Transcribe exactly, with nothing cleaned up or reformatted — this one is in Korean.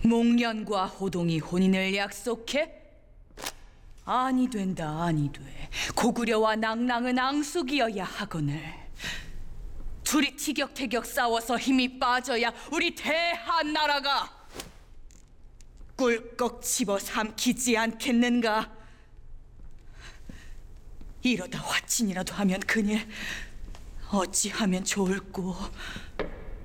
목련과 호동이 혼인을 약속해? 아니 된다 아니 돼. 고구려와 낭랑은 앙숙이어야 하거늘. 둘이 티격태격 싸워서 힘이 빠져야 우리 대한나라가 꿀꺽 집어 삼키지 않겠는가? 이러다 화친이라도 하면 큰일. 어찌하면 좋을꼬.